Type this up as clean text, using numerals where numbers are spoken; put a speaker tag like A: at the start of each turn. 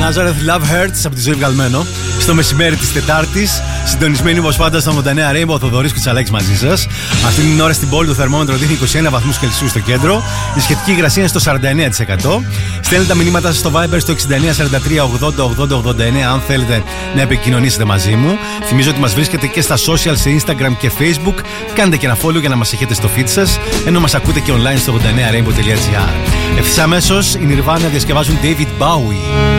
A: Nazareth Love Hurts από τη Ζωή Βγαλμένο. Στο μεσημέρι της Τετάρτης, συντονισμένοι όπως πάντα στα 89 Rainbow, ο Θοδωρής Κουτσαλάκης μαζί σας. Αυτή την ώρα στην πόλη το θερμόμετρο δείχνει 21 βαθμούς Κελσίου στο κέντρο. Η σχετική υγρασία είναι στο 49%. Στέλνετε τα μηνύματα σας στο Viber στο 6943808089 αν θέλετε να επικοινωνήσετε μαζί μου. Θυμίζω ότι μας βρίσκετε και στα social σε Instagram και Facebook. Κάντε και ένα follow για να μας έχετε στο feed σας, ενώ μας ακούτε και online στο 89rainbow.gr. Ευθύς αμέσως οι Nirvana διασκευάζουν David Bowie.